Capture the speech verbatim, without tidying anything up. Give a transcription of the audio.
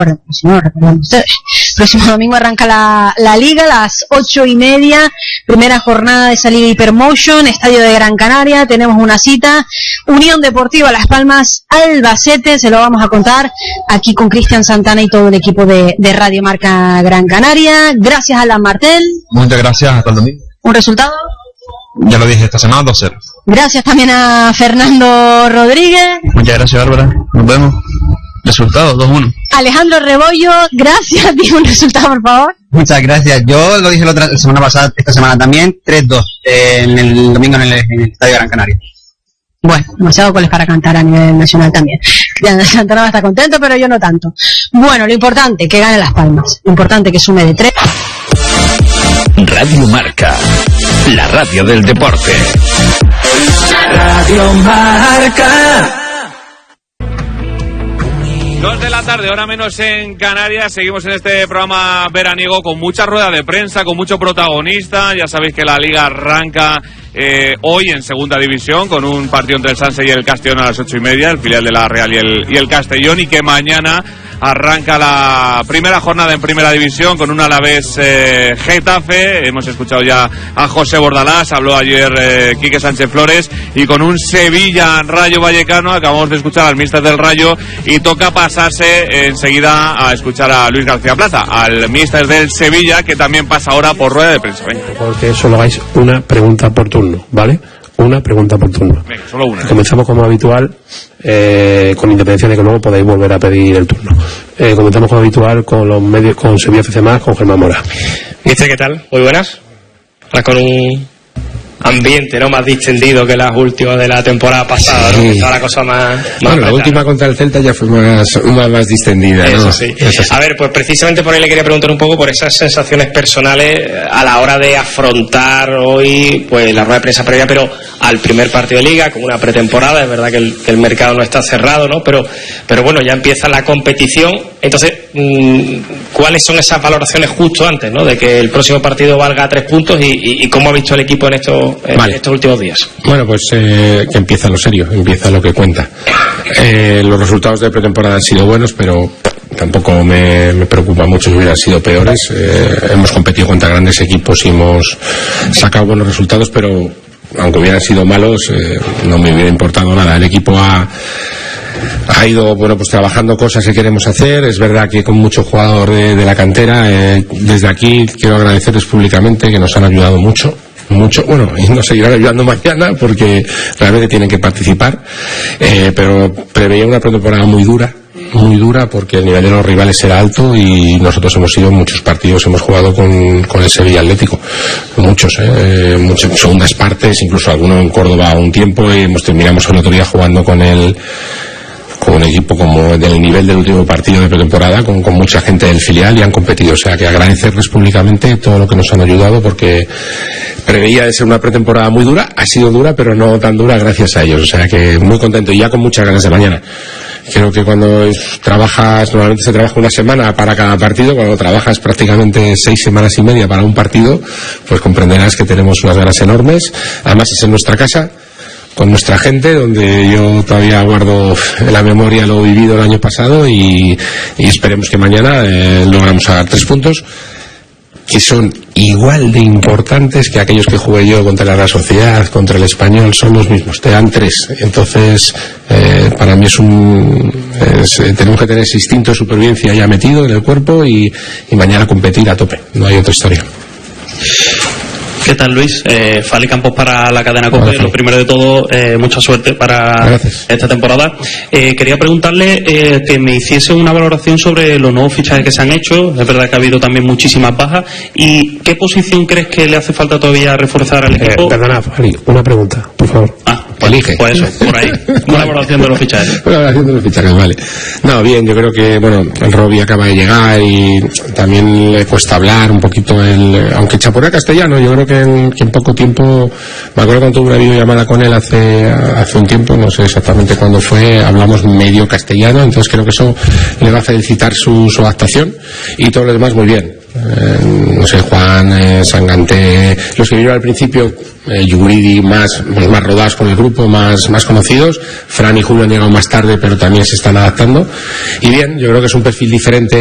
Bueno, si no, recuerdan ustedes. Próximo domingo arranca la, la liga a las ocho y media, primera jornada de esa liga Hypermotion, estadio de Gran Canaria. Tenemos una cita, Unión Deportiva Las Palmas Albacete, se lo vamos a contar aquí con Cristian Santana y todo el equipo de, de Radio Marca Gran Canaria. Gracias a Alan Martel. Muchas gracias, hasta el domingo. ¿Un resultado? Ya lo dije esta semana, dos cero. Gracias también a Fernando Rodríguez. Muchas gracias, Bárbara, nos vemos. Resultado, dos uno. Alejandro Rebollo, gracias. Dime un resultado, por favor. Muchas gracias. Yo lo dije la, otra, la semana pasada, esta semana también, tres dos, eh, en el domingo en el, en el Estadio Gran Canaria. Bueno, demasiado goles para cantar a nivel nacional también. Ya Santana va a estar contento, pero yo no tanto. Bueno, lo importante, que gane Las Palmas. Lo importante, que sume de tres. Radio Marca, la radio del deporte. Radio Marca. Dos de la tarde, hora menos en Canarias. Seguimos en este programa veraniego con mucha rueda de prensa, con mucho protagonista. Ya sabéis que la liga arranca eh, hoy en segunda división con un partido entre el Sanse y el Castellón a las ocho y media, el filial de la Real y el, y el Castellón, y que mañana arranca la primera jornada en primera división con un Alavés eh, Getafe. Hemos escuchado ya a José Bordalás, habló ayer eh, Quique Sánchez Flores, y con un Sevilla Rayo Vallecano. Acabamos de escuchar al míster del Rayo y toca pasarse enseguida a escuchar a Luis García Plaza, al míster del Sevilla, que también pasa ahora por rueda de prensa. Venga. Porque solo hagáis una pregunta por turno, ¿vale? Una pregunta por turno. Venga, solo una. Comenzamos como habitual, eh, con independencia de que luego podéis volver a pedir el turno. Eh, comenzamos como habitual con los medios, con Sevilla F C más, con Germán Mora. Mister, ¿qué tal? Muy buenas. Ahora con un ambiente no más distendido que las últimas de la temporada pasada, ¿no? Estaba la cosa más, más bueno, la apretada. última contra el Celta ya fue más, más, más distendida, ¿no? Eso sí. Eso sí. A ver, pues precisamente por ahí le quería preguntar un poco por esas sensaciones personales a la hora de afrontar hoy pues la rueda de prensa previa, pero al primer partido de liga, con una pretemporada. Es verdad que el, que el mercado no está cerrado, ¿no? Pero, pero bueno, ya empieza la competición. Entonces, ¿cuáles son esas valoraciones justo antes, ¿no? De que el próximo partido valga tres puntos y, y, y cómo ha visto el equipo en estos, en vale. estos últimos días? Bueno, pues eh, que empieza lo serio, empieza lo que cuenta. Eh, los resultados de pretemporada han sido buenos, pero tampoco me, me preocupa mucho si hubieran sido peores. Eh, hemos competido contra grandes equipos y hemos sacado buenos resultados, pero aunque hubieran sido malos, eh, no me hubiera importado nada. El equipo ha ha ido, bueno, pues trabajando cosas que queremos hacer. Es verdad que con mucho jugador de, de la cantera, eh, desde aquí quiero agradecerles públicamente que nos han ayudado mucho mucho, bueno, y nos seguirán ayudando mañana porque realmente tienen que participar, eh, pero preveía una pretemporada muy dura muy dura porque el nivel de los rivales era alto y nosotros hemos ido en muchos partidos, hemos jugado con, con el Sevilla Atlético, muchos, eh, muchas segundas partes, incluso algunos en Córdoba un tiempo, y hemos, terminamos el otro día jugando con el con un equipo como del nivel del último partido de pretemporada, con, con mucha gente del filial, y han competido. O sea, que agradecerles públicamente todo lo que nos han ayudado, porque preveía de ser una pretemporada muy dura, ha sido dura, pero no tan dura gracias a ellos. O sea, que muy contento y ya con muchas ganas de mañana. Creo que cuando trabajas, normalmente se trabaja una semana para cada partido, cuando trabajas prácticamente seis semanas y media para un partido, pues comprenderás que tenemos unas ganas enormes. Además es en nuestra casa, con nuestra gente, donde yo todavía guardo en la memoria lo vivido el año pasado, y, y esperemos que mañana eh, logramos sacar tres puntos que son igual de importantes que aquellos que jugué yo contra la Real Sociedad, contra el Español. Son los mismos, te dan tres. Entonces eh, para mí es un es, eh, tenemos que tener ese instinto de supervivencia ya metido en el cuerpo, y, y mañana competir a tope, no hay otra historia. ¿Qué tal, Luis? Eh, Fali Campos para la cadena COPE. Lo primero de todo, eh, mucha suerte para Gracias. esta temporada. Eh, quería preguntarle eh, que me hiciese una valoración sobre los nuevos fichajes que se han hecho. Es verdad que ha habido también muchísimas bajas. ¿Y qué posición crees que le hace falta todavía reforzar al equipo? Eh, perdona, Fali, una pregunta, por favor. Ah, pues, Elige. Pues eso, por ahí. Una valoración de los fichajes. Una valoración de los fichajes, vale. No, bien, yo creo que, bueno, el Robbie acaba de llegar y también le cuesta hablar un poquito, el, aunque chapurea castellano, yo creo que en, que en poco tiempo, me acuerdo cuando tuve una videollamada con él hace, hace un tiempo, no sé exactamente cuándo fue, hablamos medio castellano, entonces creo que eso le va a facilitar su, su adaptación, y todo lo demás muy bien. Eh, no sé, Juan, eh, Sangante, los que vinieron al principio, eh, Yuguridi más, pues más rodados con el grupo, más, más conocidos. Fran y Julio han llegado más tarde, pero también se están adaptando. Y bien, yo creo que es un perfil diferente